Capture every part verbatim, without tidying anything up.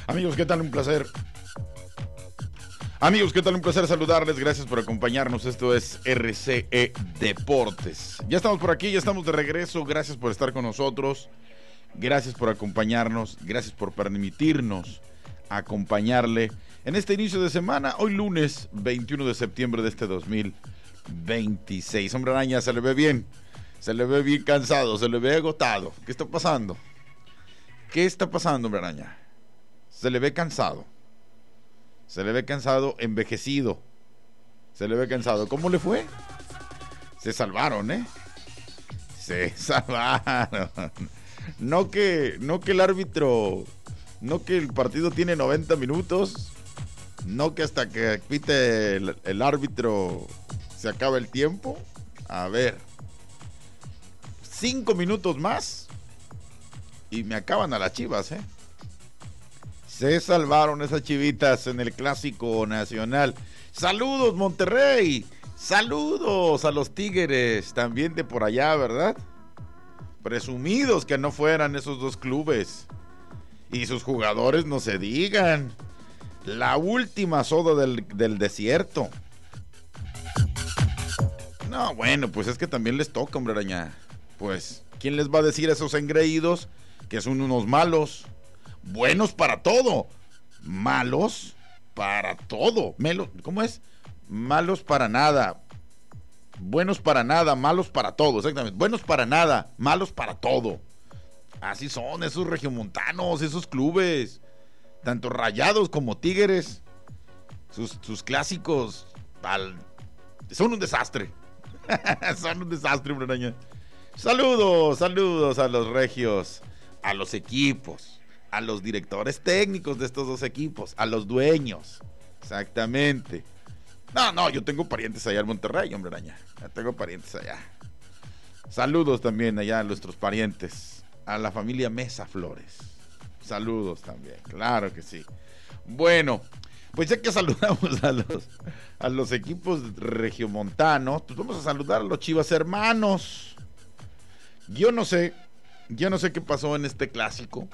Amigos, ¿qué tal? Un placer. Amigos, ¿qué tal? Un placer saludarles. Gracias por acompañarnos. Esto es R C E Deportes. Ya estamos por aquí, ya estamos de regreso. Gracias por estar con nosotros. Gracias por acompañarnos. Gracias por permitirnos acompañarle en este inicio de semana. Hoy lunes veintiuno de septiembre de este dos mil veintiséis. Hombre araña, se le ve bien. Se le ve bien cansado, se le ve agotado. ¿Qué está pasando? ¿Qué está pasando, hombre araña? Se le ve cansado. Se le ve cansado, envejecido. Se le ve cansado. ¿Cómo le fue? Se salvaron, ¿eh? Se salvaron. No que, no que el árbitro, no que el partido tiene noventa minutos, no que hasta que pite el, el árbitro se acaba el tiempo. A ver, cinco minutos más y me acaban a las Chivas, ¿eh? Se salvaron esas chivitas en el Clásico Nacional. Saludos, Monterrey. Saludos a los Tigres, también de por allá, ¿verdad? Presumidos que no fueran esos dos clubes. Y sus jugadores no se digan. La última soda del, del desierto. No, bueno, pues es que también les toca, hombre araña. Pues, ¿quién les va a decir a esos engreídos que son unos malos? Buenos para todo, malos para todo. Melo, ¿cómo es? Malos para nada, buenos para nada, malos para todo. Exactamente, buenos para nada, malos para todo. Así son esos regiomontanos, esos clubes, tanto Rayados como Tigres. Sus, sus clásicos al, son un desastre. Son un desastre, hombre araña. Saludos, saludos a los regios, a los equipos, a los directores técnicos de estos dos equipos, a los dueños. Exactamente. No, no, yo tengo parientes allá en Monterrey, hombre araña. Ya tengo parientes allá. Saludos también allá a nuestros parientes, a la familia Mesa Flores. Saludos también, claro que sí. Bueno, pues ya que saludamos a los, a los equipos regiomontanos, pues vamos a saludar a los Chivas hermanos. Yo no sé, yo no sé qué pasó en este clásico,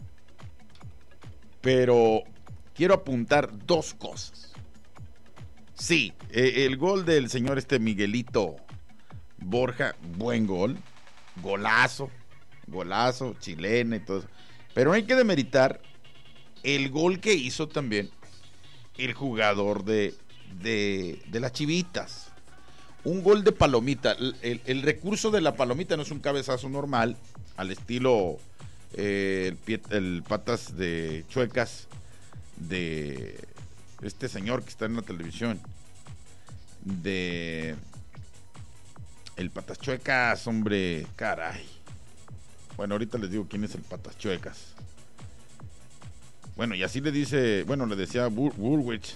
pero quiero apuntar dos cosas. Sí, eh, el gol del señor este Miguelito Borja, buen gol, golazo, golazo, chilena y todo eso. Pero no hay que demeritar el gol que hizo también el jugador de, de, de las Chivitas. Un gol de palomita. El, el, el recurso de la palomita no es un cabezazo normal, al estilo... Eh, el, pie, el patas de chuecas de este señor que está en la televisión, de el patas chuecas, hombre, caray. Bueno, ahorita les digo quién es el patas chuecas. Bueno, y así le dice, bueno, le decía Bur Burwich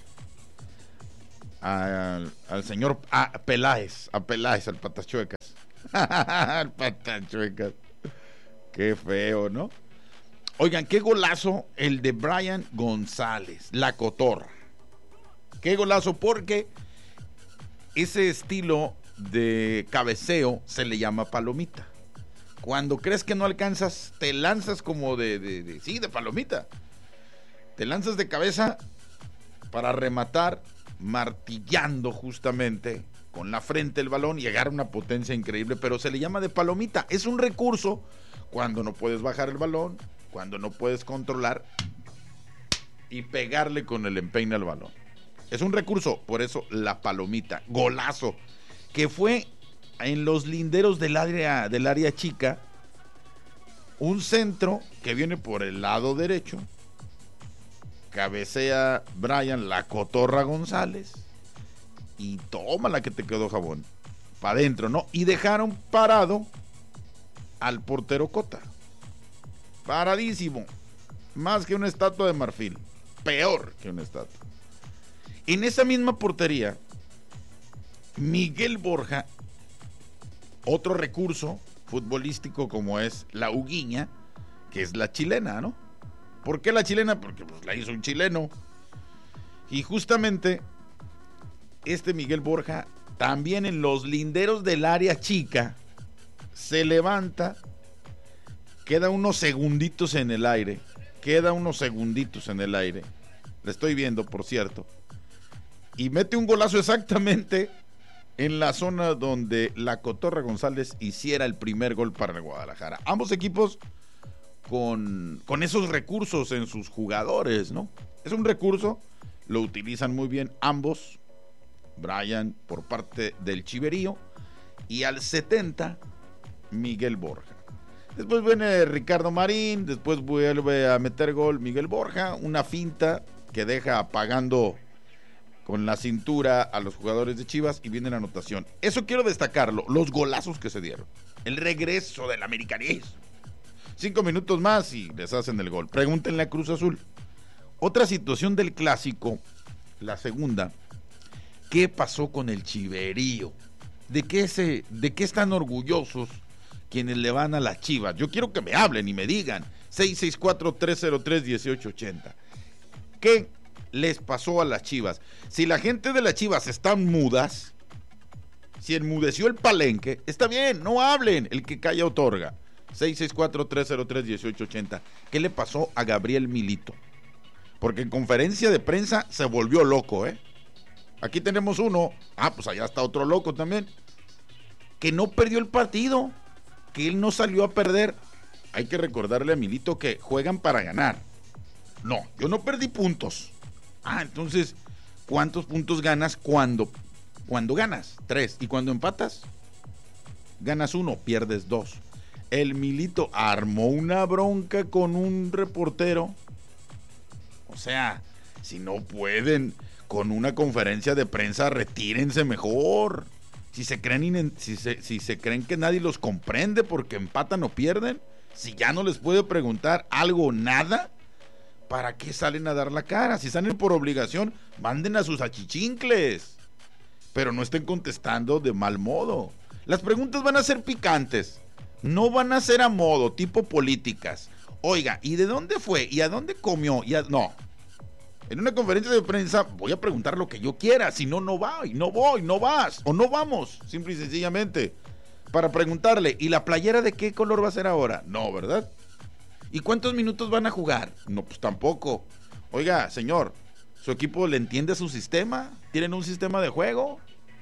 al, al señor a Peláez, a Peláez, al patas chuecas. Al patas chuecas. Qué feo, ¿no? Oigan, qué golazo el de Brian González, la cotorra. Qué golazo, porque ese estilo de cabeceo se le llama palomita. Cuando crees que no alcanzas, te lanzas como de, de, de sí, de palomita. Te lanzas de cabeza para rematar, martillando justamente con la frente el balón y llegar a una potencia increíble, pero se le llama de palomita. Es un recurso cuando no puedes bajar el balón, cuando no puedes controlar y pegarle con el empeine al balón. Es un recurso, por eso la palomita, golazo, que fue en los linderos del área, del área chica, un centro que viene por el lado derecho, cabecea Brian la cotorra González y toma la que te quedó jabón, para adentro, ¿no? Y dejaron parado al portero Cota, paradísimo, más que una estatua de marfil, peor que una estatua. En esa misma portería, Miguel Borja, otro recurso futbolístico como es la Huguiña, que es la chilena, ¿no? ¿Por qué la chilena? Porque pues la hizo un chileno. Y justamente este Miguel Borja, también en los linderos del área chica, se levanta, queda unos segunditos en el aire, queda unos segunditos en el aire. La estoy viendo, por cierto. Y mete un golazo exactamente en la zona donde la Cotorra González hiciera el primer gol para el Guadalajara. Ambos equipos con, con esos recursos en sus jugadores, ¿no? Es un recurso, lo utilizan muy bien ambos. Brian por parte del Chiverío y al setenta Miguel Borja. Después viene Ricardo Marín, después vuelve a meter gol Miguel Borja, una finta que deja apagando con la cintura a los jugadores de Chivas y viene la anotación. Eso quiero destacarlo, los golazos que se dieron, el regreso del americanismo. Cinco minutos más y les hacen el gol. Pregúntenle a Cruz Azul. Otra situación del clásico, la segunda. ¿Qué pasó con el Chiverío? ¿De qué, se, ¿De qué están orgullosos quienes le van a las Chivas? Yo quiero que me hablen y me digan. seis seis cuatro, tres cero tres, uno ocho ocho cero. ¿Qué les pasó a las Chivas? Si la gente de las Chivas están mudas, si enmudeció el palenque, está bien, no hablen. El que calla otorga. seis seis cuatro, tres cero tres, uno ocho ocho cero. ¿Qué le pasó a Gabriel Milito? Porque en conferencia de prensa se volvió loco, ¿eh? Aquí tenemos uno, ah, pues allá está otro loco también, que no perdió el partido, que él no salió a perder. Hay que recordarle a Milito que juegan para ganar. No, yo no perdí puntos. Ah, entonces, ¿cuántos puntos ganas cuando, cuando ganas? Tres. ¿Y cuando empatas? Ganas uno, pierdes dos. El Milito armó una bronca con un reportero. O sea, si no pueden con una conferencia de prensa, retírense mejor. Si se creen si se, si se creen que nadie los comprende porque empatan o pierden, si ya no les puede preguntar algo, nada, ¿para qué salen a dar la cara? Si salen por obligación, manden a sus achichincles, pero no estén contestando de mal modo. Las preguntas van a ser picantes, no van a ser a modo, tipo políticas. Oiga, ¿y de dónde fue? ¿Y a dónde comió? ¿Y a... No. En una conferencia de prensa voy a preguntar lo que yo quiera, si no, no voy, no voy, no vas, o no vamos, simple y sencillamente, para preguntarle, ¿y la playera de qué color va a ser ahora? No, ¿verdad? ¿Y cuántos minutos van a jugar? No, pues tampoco. Oiga, señor, ¿su equipo le entiende su sistema? ¿Tienen un sistema de juego?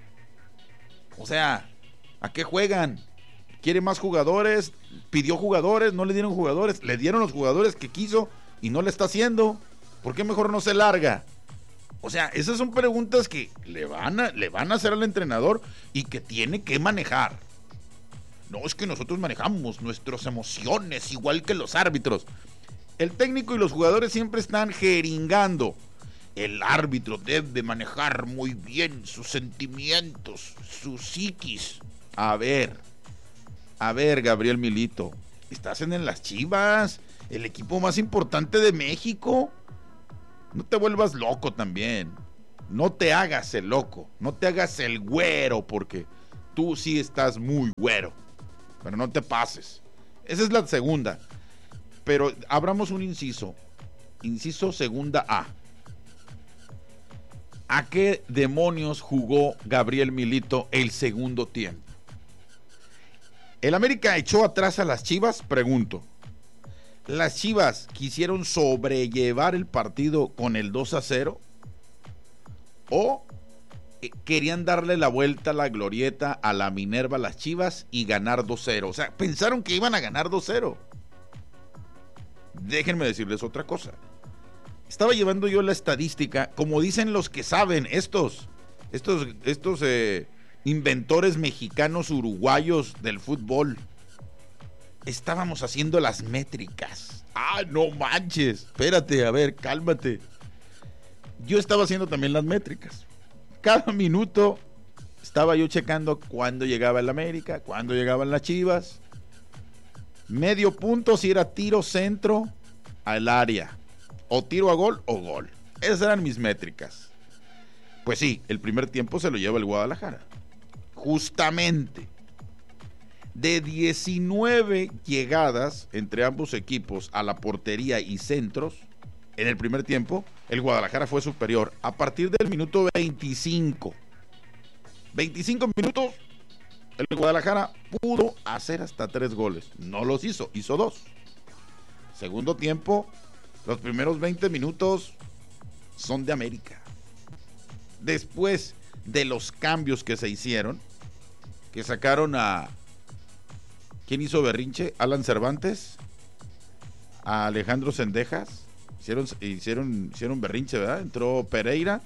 O sea, ¿a qué juegan? ¿Quiere más jugadores? ¿Pidió jugadores? ¿No le dieron jugadores? ¿Le dieron los jugadores que quiso y no le está haciendo? ¿Por qué mejor no se larga? O sea, esas son preguntas que le van a, le van a hacer al entrenador y que tiene que manejar. No, es que nosotros manejamos nuestras emociones igual que los árbitros. El técnico y los jugadores siempre están jeringando. El árbitro debe manejar muy bien sus sentimientos, su psiquis. A ver, a ver, Gabriel Milito, estás en las Chivas, el equipo más importante de México. No te vuelvas loco también. No te hagas el loco. No te hagas el güero, porque tú sí estás muy güero. Pero no te pases. Esa es la segunda. Pero abramos un inciso. Inciso segunda A. ¿A qué demonios jugó Gabriel Milito el segundo tiempo? ¿El América echó atrás a las Chivas? Pregunto. ¿Las Chivas quisieron sobrellevar el partido con el dos a cero? ¿O querían darle la vuelta a la glorieta a la Minerva, las Chivas, y ganar dos cero? O sea, pensaron que iban a ganar dos cero. Déjenme decirles otra cosa. Estaba llevando yo la estadística, como dicen los que saben, estos, estos, estos eh, inventores mexicanos uruguayos del fútbol. Estábamos haciendo las métricas. Ah, no manches. Espérate, a ver, cálmate. Yo estaba haciendo también las métricas. Cada minuto estaba yo checando cuándo llegaba el América, cuándo llegaban las Chivas. Medio punto si era tiro centro al área. O tiro a gol o gol. Esas eran mis métricas. Pues sí, el primer tiempo se lo lleva el Guadalajara. Justamente. De diecinueve llegadas entre ambos equipos a la portería y centros, en el primer tiempo, el Guadalajara fue superior. A partir del minuto veinticinco. veinticinco minutos, el Guadalajara pudo hacer hasta tres goles. No los hizo, hizo dos. Segundo tiempo, Los primeros veinte minutos son de América. Después de los cambios que se hicieron, que sacaron a... ¿Quién hizo berrinche? Alan Cervantes, a Alejandro Cendejas. Hicieron, hicieron, hicieron berrinche, ¿verdad? Entró Pereira,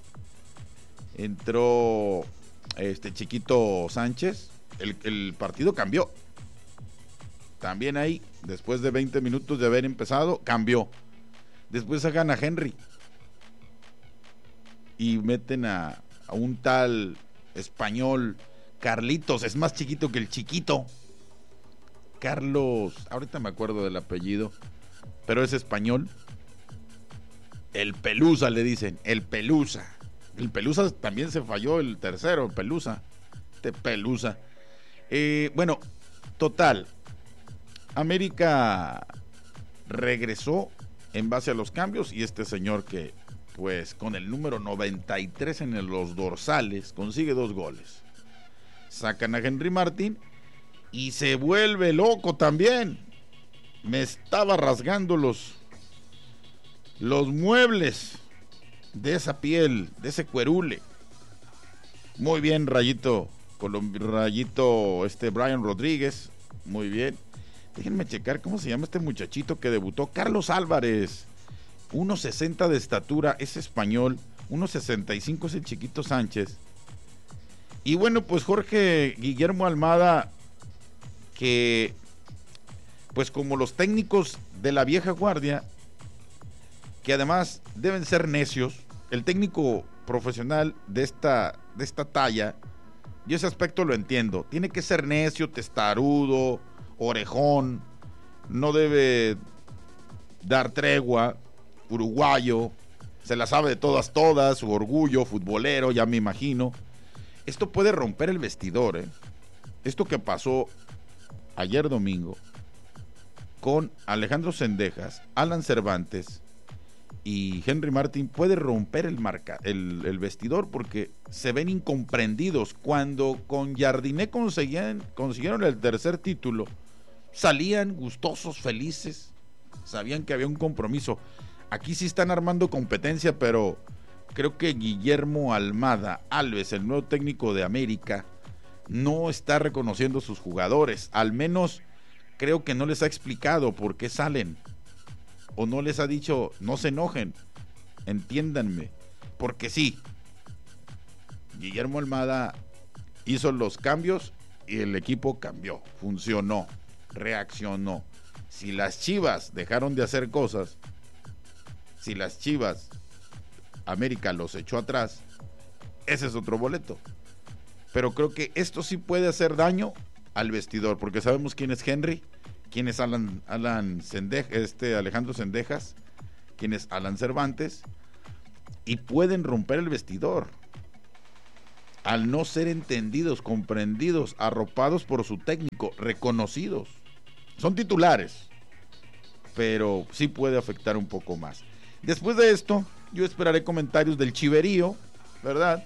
entró este Chiquito Sánchez. El, el partido cambió. También ahí, después de veinte minutos de haber empezado, cambió. Después sacan a Henry y meten a, a un tal español, Carlitos, es más chiquito que el Chiquito. Carlos, ahorita me acuerdo del apellido, pero es español. El Pelusa le dicen, el Pelusa. El Pelusa también se falló el tercero, el Pelusa. Este Pelusa. Eh, bueno, total. América regresó en base a los cambios y este señor que, pues, con el número noventa y tres en los dorsales, consigue dos goles. Sacan a Henry Martín y se vuelve loco también. Me estaba rasgando los, los muebles de esa piel, de ese cuerule. Muy bien, Rayito, Rayito, este Brian Rodríguez, muy bien. Déjenme checar cómo se llama este muchachito que debutó. Carlos Álvarez, uno sesenta de estatura, es español. uno sesenta y cinco es el Chiquito Sánchez. Y bueno, pues Jorge Guillermo Almada, que pues como los técnicos de la vieja guardia, que además deben ser necios, el técnico profesional de esta, de esta talla, yo ese aspecto lo entiendo, tiene que ser necio, testarudo, orejón, no debe dar tregua, uruguayo, se la sabe de todas todas, su orgullo futbolero, ya me imagino. Esto puede romper el vestidor, ¿eh? Esto que pasó ayer domingo con Alejandro Cendejas, Alan Cervantes y Henry Martín puede romper el, marca, el, el vestidor, porque se ven incomprendidos. Cuando con Jardiné conseguían, consiguieron el tercer título, salían gustosos, felices, sabían que había un compromiso. Aquí sí están armando competencia, pero creo que Guillermo Almada Alves, el nuevo técnico de América, no está reconociendo a sus jugadores. Al menos creo que no les ha explicado por qué salen, o no les ha dicho, no se enojen, entiéndanme, porque sí, Guillermo Almada hizo los cambios y el equipo cambió, funcionó, reaccionó. Si las Chivas dejaron de hacer cosas, si las Chivas, América los echó atrás, ese es otro boleto. Pero creo que esto sí puede hacer daño al vestidor, porque sabemos quién es Henry, quién es Alan, Alan Cendejas, este Alejandro Cendejas, quién es Alan Cervantes, y pueden romper el vestidor al no ser entendidos, comprendidos, arropados por su técnico, reconocidos. Son titulares, pero sí puede afectar un poco más. Después de esto, yo esperaré comentarios del chiverío, ¿verdad?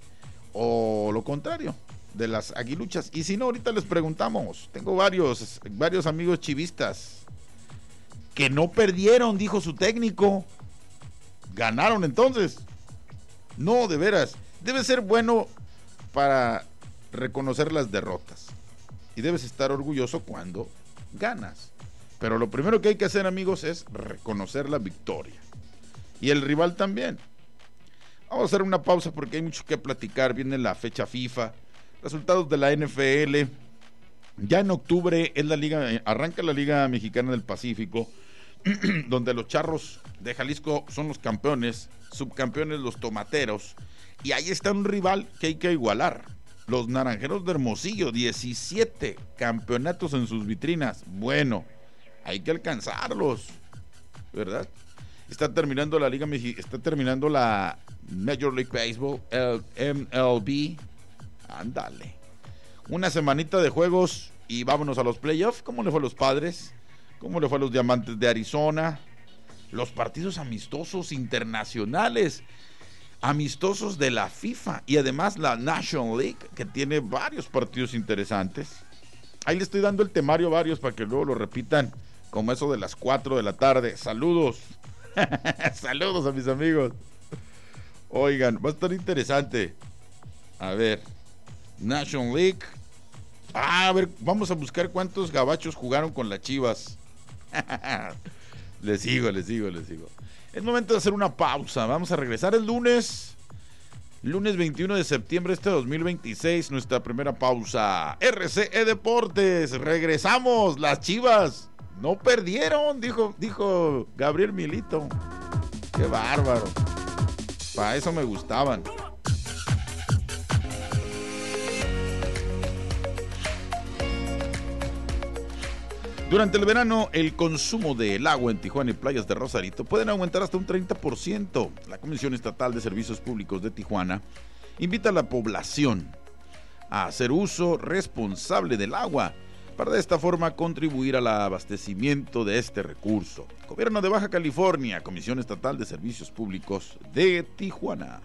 O lo contrario, de las aguiluchas. Y si no, ahorita les preguntamos. Tengo varios, varios amigos chivistas que no perdieron, dijo su técnico. Ganaron entonces. No, de veras. Debe ser bueno para reconocer las derrotas. Y debes estar orgulloso cuando ganas. Pero lo primero que hay que hacer, amigos, es reconocer la victoria. Y el rival también. Vamos a hacer una pausa porque hay mucho que platicar. Viene la fecha FIFA, resultados de la N F L. Ya en octubre es la liga, arranca la Liga Mexicana del Pacífico, donde los Charros de Jalisco son los campeones, subcampeones los Tomateros, y ahí está un rival que hay que igualar. Los Naranjeros de Hermosillo, diecisiete campeonatos en sus vitrinas. Bueno, hay que alcanzarlos, ¿verdad? Está terminando la Liga Mexicana, está terminando la Major League Baseball, el M L B. Ándale. Una semanita de juegos y vámonos a los playoffs. ¿Cómo le fue a los Padres? ¿Cómo le fue a los Diamantes de Arizona? Los partidos amistosos internacionales, amistosos de la FIFA, y además la National League, que tiene varios partidos interesantes. Ahí le estoy dando el temario varios para que luego lo repitan como eso de las cuatro de la tarde. Saludos Saludos a mis amigos. Oigan, va a estar interesante. A ver, National League. Ah, a ver, vamos a buscar cuántos gabachos jugaron con las Chivas. Les sigo, les sigo, les sigo. Es momento de hacer una pausa. Vamos a regresar el lunes. Lunes veintiuno de septiembre este dos mil veintiséis. Nuestra primera pausa. R C E Deportes. Regresamos. Las Chivas no perdieron, dijo, dijo Gabriel Milito. Qué bárbaro. Para eso me gustaban. Durante el verano, el consumo del agua en Tijuana y playas de Rosarito pueden aumentar hasta un treinta por ciento. La Comisión Estatal de Servicios Públicos de Tijuana invita a la población a hacer uso responsable del agua para de esta forma contribuir al abastecimiento de este recurso. Gobierno de Baja California, Comisión Estatal de Servicios Públicos de Tijuana.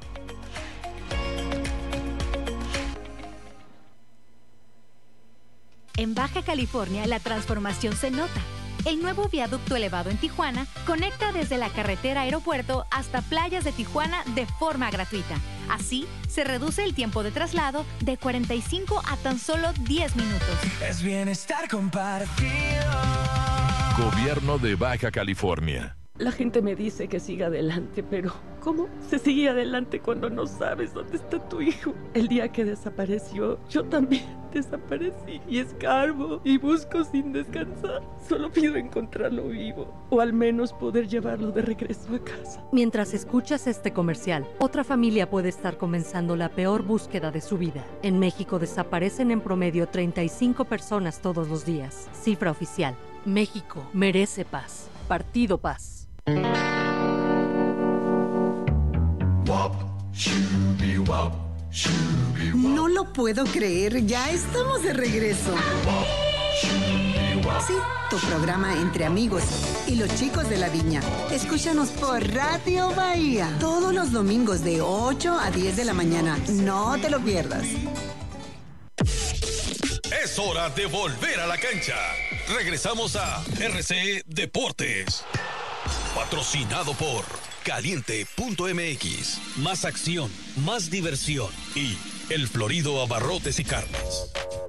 En Baja California, la transformación se nota. El nuevo viaducto elevado en Tijuana conecta desde la carretera aeropuerto hasta playas de Tijuana de forma gratuita. Así, se reduce el tiempo de traslado de cuarenta y cinco a tan solo diez minutos. Es bienestar compartido. Gobierno de Baja California. La gente me dice que siga adelante, pero ¿cómo se sigue adelante cuando no sabes dónde está tu hijo? El día que desapareció, yo también desaparecí y escarbo y busco sin descansar. Solo pido encontrarlo vivo o al menos poder llevarlo de regreso a casa. Mientras escuchas este comercial, otra familia puede estar comenzando la peor búsqueda de su vida. En México desaparecen en promedio treinta y cinco personas todos los días. Cifra oficial. México merece paz. Partido Paz. No lo puedo creer, ya estamos de regreso. Sí, tu programa Entre Amigos y los chicos de la viña. Escúchanos por Radio Bahía todos los domingos de ocho a diez de la mañana. No te lo pierdas. Es hora de volver a la cancha. Regresamos a R C E Deportes. Patrocinado por Caliente punto M X. Más acción, más diversión y El Florido Abarrotes y Carnes.